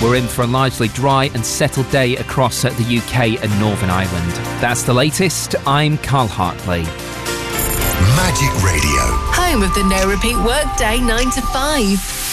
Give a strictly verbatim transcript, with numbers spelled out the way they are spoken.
we're in for a largely dry and settled day across the U K and Northern Ireland. That's the latest. I'm Carl Hartley. Magic Radio. Home of the no repeat workday nine to five.